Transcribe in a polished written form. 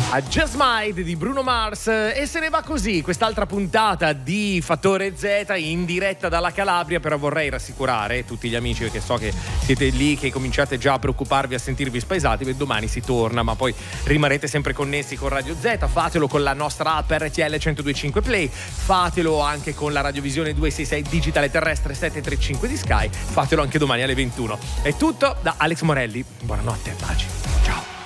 A Just Might di Bruno Mars. E se ne va così quest'altra puntata di Fattore Z in diretta dalla Calabria. Però vorrei rassicurare tutti gli amici, perché so che siete lì, che cominciate già a preoccuparvi, a sentirvi spaesati, perché domani si torna, ma poi rimarrete sempre connessi con Radio Z. Fatelo con la nostra app RTL 102.5 Play, fatelo anche con la radiovisione 266 digitale terrestre 735 di Sky, fatelo anche domani alle 21. È tutto da Alex Morelli, buonanotte, pace.